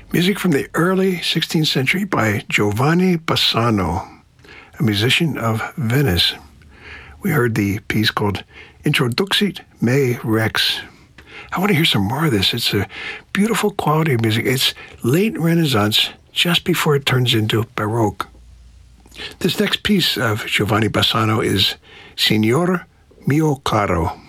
Music from the early 16th century by Giovanni Bassano, a musician of Venice. We heard the piece called Introduxit Me Rex. I want to hear some more of this. It's a beautiful quality of music. It's late Renaissance, just before it turns into Baroque. This next piece of Giovanni Bassano is Signor Mio Caro.